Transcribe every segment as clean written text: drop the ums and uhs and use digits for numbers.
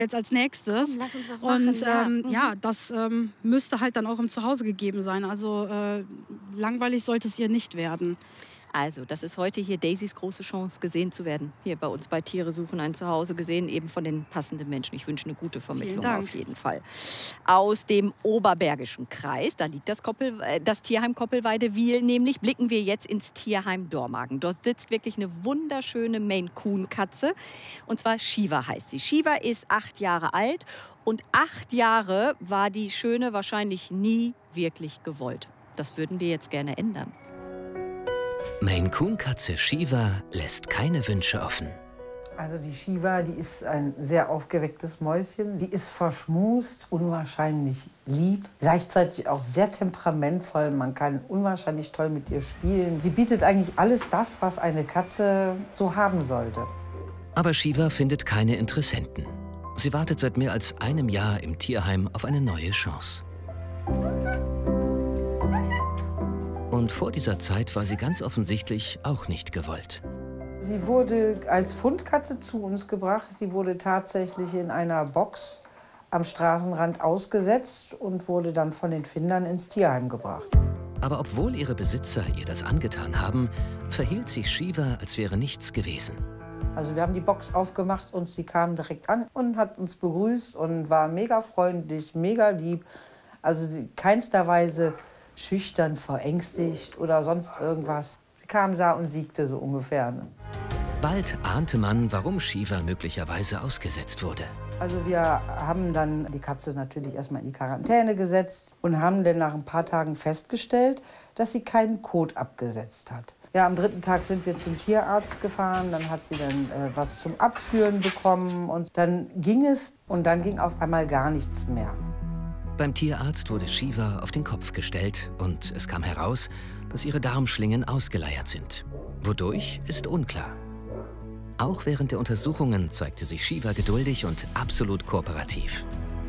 jetzt als nächstes. Komm, lass uns was machen. Und ja, das müsste halt dann auch im Zuhause gegeben sein. Also langweilig sollte es ihr nicht werden. Also, das ist heute hier Daisys große Chance, gesehen zu werden. Hier bei uns bei Tiere suchen ein Zuhause, gesehen eben von den passenden Menschen. Ich wünsche eine gute Vermittlung auf jeden Fall. Aus dem Oberbergischen Kreis, da liegt das Tierheim Koppelweide-Wiel, nämlich blicken wir jetzt ins Tierheim Dormagen. Dort sitzt wirklich eine wunderschöne Maine-Coon-Katze. Und zwar Shiva heißt sie. Shiva ist 8 Jahre alt und 8 Jahre war die Schöne wahrscheinlich nie wirklich gewollt. Das würden wir jetzt gerne ändern. Maine-Coon-Katze Shiva lässt keine Wünsche offen. Also die Shiva, die ist ein sehr aufgewecktes Mäuschen. Sie ist verschmust, unwahrscheinlich lieb, gleichzeitig auch sehr temperamentvoll. Man kann unwahrscheinlich toll mit ihr spielen. Sie bietet eigentlich alles das, was eine Katze so haben sollte. Aber Shiva findet keine Interessenten. Sie wartet seit mehr als einem Jahr im Tierheim auf eine neue Chance. Und vor dieser Zeit war sie ganz offensichtlich auch nicht gewollt. Sie wurde als Fundkatze zu uns gebracht. Sie wurde tatsächlich in einer Box am Straßenrand ausgesetzt und wurde dann von den Findern ins Tierheim gebracht. Aber obwohl ihre Besitzer ihr das angetan haben, verhielt sich Shiva, als wäre nichts gewesen. Also wir haben die Box aufgemacht und sie kam direkt an und hat uns begrüßt und war mega freundlich, mega lieb. Also sie keinster Weise schüchtern, verängstigt oder sonst irgendwas. Sie kam, sah und siegte so ungefähr. Bald ahnte man, warum Shiva möglicherweise ausgesetzt wurde. Also wir haben dann die Katze natürlich erstmal in die Quarantäne gesetzt und haben dann nach ein paar Tagen festgestellt, dass sie keinen Kot abgesetzt hat. Ja, am 3. Tag sind wir zum Tierarzt gefahren, dann hat sie dann was zum Abführen bekommen und dann ging es und dann ging auf einmal gar nichts mehr. Beim Tierarzt wurde Shiva auf den Kopf gestellt und es kam heraus, dass ihre Darmschlingen ausgeleiert sind. Wodurch, ist unklar. Auch während der Untersuchungen zeigte sich Shiva geduldig und absolut kooperativ.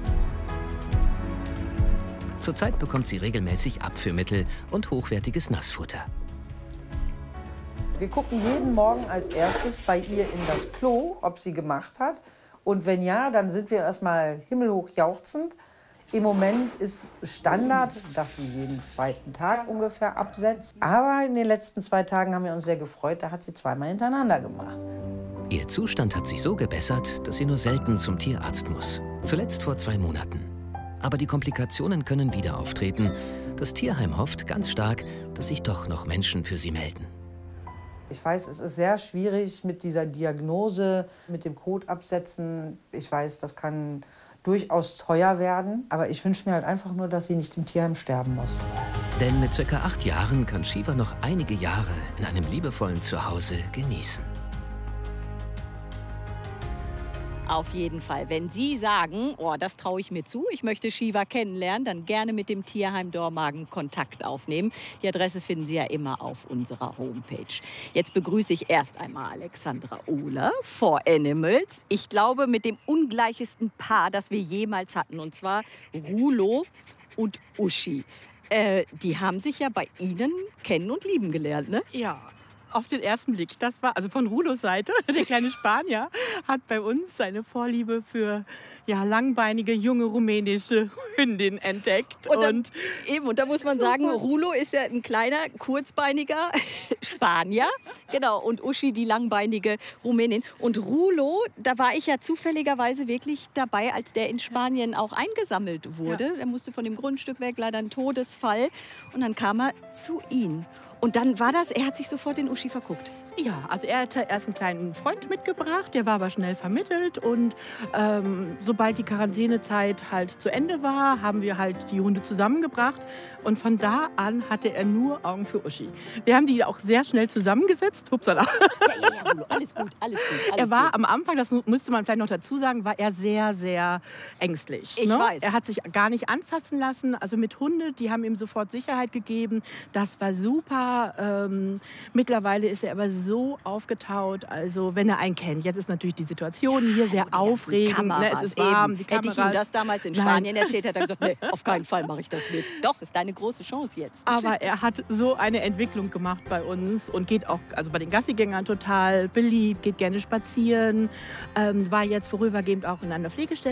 Zurzeit bekommt sie regelmäßig Abführmittel und hochwertiges Nassfutter. Wir gucken jeden Morgen als erstes bei ihr in das Klo, ob sie gemacht hat. Und wenn ja, dann sind wir erstmal himmelhoch jauchzend. Im Moment ist Standard, dass sie jeden 2. Tag ungefähr absetzt. Aber in den letzten 2 Tagen haben wir uns sehr gefreut, da hat sie 2-mal hintereinander gemacht. Ihr Zustand hat sich so gebessert, dass sie nur selten zum Tierarzt muss. Zuletzt vor 2 Monaten. Aber die Komplikationen können wieder auftreten. Das Tierheim hofft ganz stark, dass sich doch noch Menschen für sie melden. Ich weiß, es ist sehr schwierig mit dieser Diagnose, mit dem Kot absetzen. Ich weiß, das kann durchaus teuer werden. Aber ich wünsche mir halt einfach nur, dass sie nicht im Tierheim sterben muss. Denn mit ca. 8 Jahren kann Shiva noch einige Jahre in einem liebevollen Zuhause genießen. Auf jeden Fall. Wenn Sie sagen, oh, das traue ich mir zu, ich möchte Shiva kennenlernen, dann gerne mit dem Tierheim Dormagen Kontakt aufnehmen. Die Adresse finden Sie ja immer auf unserer Homepage. Jetzt begrüße ich erst einmal Alexandra Ohler vor Animals. Ich glaube, mit dem ungleichesten Paar, das wir jemals hatten, und zwar Rulo und Uschi. Die haben sich ja bei Ihnen kennen und lieben gelernt, ne? Ja. Auf den ersten Blick. Das war also von Rulos Seite. Der kleine Spanier hat bei uns seine Vorliebe für langbeinige, junge rumänische Hündin entdeckt. Und da muss man sagen, Rulo ist ja ein kleiner, kurzbeiniger Spanier. Genau, und Uschi die langbeinige Rumänin. Und Rulo, da war ich ja zufälligerweise wirklich dabei, als der in Spanien auch eingesammelt wurde. Ja. Der musste von dem Grundstück weg, leider ein Todesfall. Und dann kam er zu ihm. Und dann war das, er hat sich sofort in Uschi verguckt. Ja, also er hatte erst einen kleinen Freund mitgebracht, der war aber schnell vermittelt. Und sobald die Quarantänezeit halt zu Ende war, haben wir halt die Hunde zusammengebracht. Und von da an hatte er nur Augen für Uschi. Wir haben die auch sehr schnell zusammengesetzt. Hupsala. Ja, alles gut, alles gut. Er war am Anfang, das müsste man vielleicht noch dazu sagen, war er sehr, sehr ängstlich. Ich weiß. Er hat sich gar nicht anfassen lassen. Also mit Hunde, die haben ihm sofort Sicherheit gegeben. Das war super. Mittlerweile ist er aber so aufgetaut. Also wenn er einen kennt. Jetzt ist natürlich die Situation hier sehr aufregend. Ne, es ist warm, die Kameras. Hätte ich ihm das damals in Spanien erzählt, hätte er gesagt, nee, auf keinen Fall mache ich das mit. Doch, ist deine große Chance jetzt. Aber er hat so eine Entwicklung gemacht bei uns und geht auch also bei den Gassigängern total beliebt, geht gerne spazieren, war jetzt vorübergehend auch in einer Pflegestelle